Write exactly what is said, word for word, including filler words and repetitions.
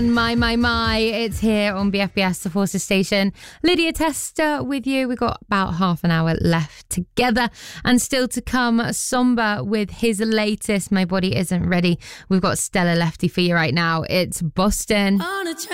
My, my, my, it's here on B F B S, the Forces Station. Lydia Tester with you. We've got about half an hour left together. And still to come, Somba with his latest, My Body Isn't Ready. We've got Stella Lefty for you right now. It's Boston.